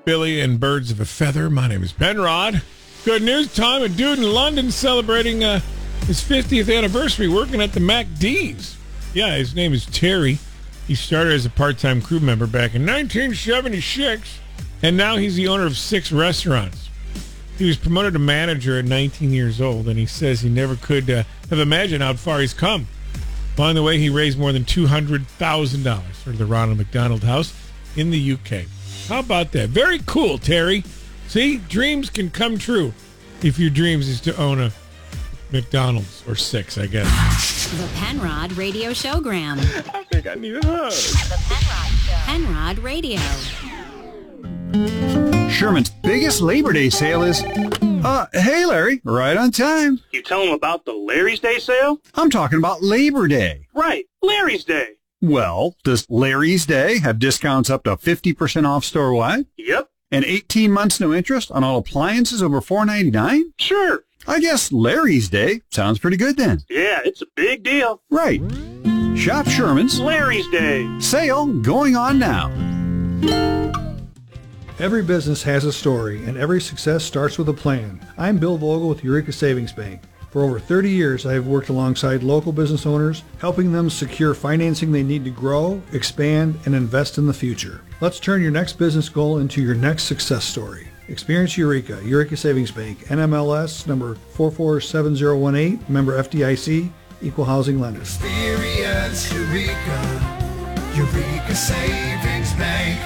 Billy and Birds of a Feather. My name is Penrod. Good news, Tom. A dude in London celebrating his 50th anniversary working at the MacD's. Yeah, his name is Terry. He started as a part-time crew member back in 1976, and now he's the owner of 6 restaurants. He was promoted to manager at 19 years old, and he says he never could have imagined how far he's come. Along the way, he raised more than $200,000 for the Ronald McDonald House in the UK. How about that? Very cool, Terry. See, dreams can come true if your dreams is to own a McDonald's or 6, I guess. The Penrod Radio Showgram. I think I need a hug. The Penrod Show. Penrod Radio. Sherman's biggest Labor Day sale is... hey, Larry, right on time. You tell them about the Larry's Day sale? I'm talking about Labor Day. Right, Larry's Day. Well, does Larry's Day have discounts up to 50% off store-wide? Yep. And 18 months no interest on all appliances over $4.99? Sure. I guess Larry's Day sounds pretty good then. Yeah, it's a big deal. Right. Shop Sherman's Larry's Day. Sale going on now. Every business has a story, and every success starts with a plan. I'm Bill Vogel with Eureka Savings Bank. For over 30 years, I have worked alongside local business owners, helping them secure financing they need to grow, expand, and invest in the future. Let's turn your next business goal into your next success story. Experience Eureka, Eureka Savings Bank, NMLS number 447018, member FDIC, equal housing lender. Experience Eureka, Eureka Savings Bank.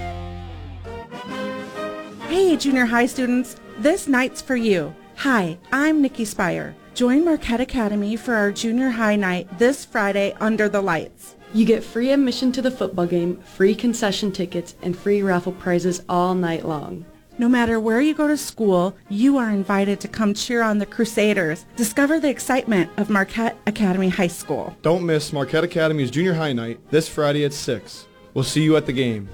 Hey, junior high students, this night's for you. Hi, I'm Nikki Spire. Join Marquette Academy for our junior high night this Friday under the lights. You get free admission to the football game, free concession tickets, and free raffle prizes all night long. No matter where you go to school, you are invited to come cheer on the Crusaders. Discover the excitement of Marquette Academy High School. Don't miss Marquette Academy's junior high night this Friday at 6. We'll see you at the game.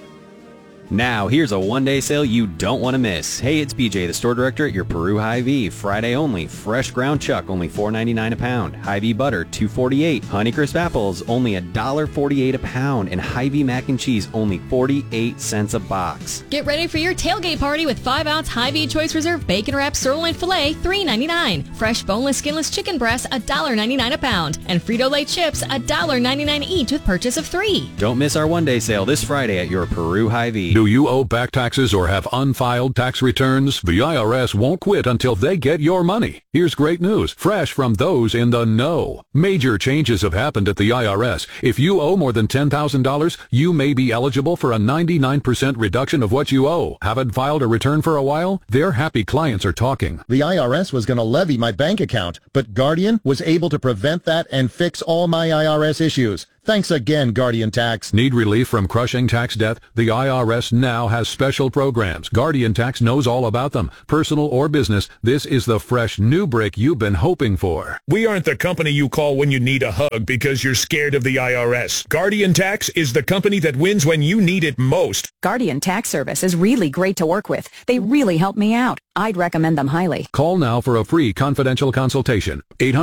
Now, here's a one-day sale you don't want to miss. Hey, it's BJ, the store director at your Peru Hy-Vee. Friday only. Fresh ground chuck, only $4.99 a pound. Hy-Vee butter, $2.48. Honeycrisp apples, only $1.48 a pound. And Hy-Vee mac and cheese, only 48 cents a box. Get ready for your tailgate party with 5-ounce Hy-Vee Choice Reserve Bacon Wrapped Sirloin Filet, $3.99. Fresh boneless, skinless chicken breasts, $1.99 a pound. And Frito-Lay chips, $1.99 each with purchase of 3. Don't miss our one-day sale this Friday at your Peru Hy-Vee. Do you owe back taxes or have unfiled tax returns? The IRS won't quit until they get your money. Here's great news, fresh from those in the know. Major changes have happened at the IRS. If you owe more than $10,000, you may be eligible for a 99% reduction of what you owe. Haven't filed a return for a while? Their happy clients are talking. The IRS was going to levy my bank account, but Guardian was able to prevent that and fix all my IRS issues. Thanks again, Guardian Tax. Need relief from crushing tax debt? The IRS now has special programs. Guardian Tax knows all about them. Personal or business, this is the fresh new break you've been hoping for. We aren't the company you call when you need a hug because you're scared of the IRS. Guardian Tax is the company that wins when you need it most. Guardian Tax Service is really great to work with. They really help me out. I'd recommend them highly. Call now for a free confidential consultation.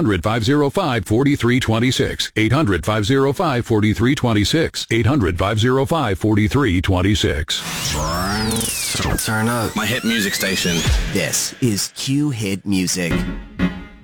800-505-4326. 800-505-4326. 800-505-4326. Turn up. My hit music station. This is Q Hit Music.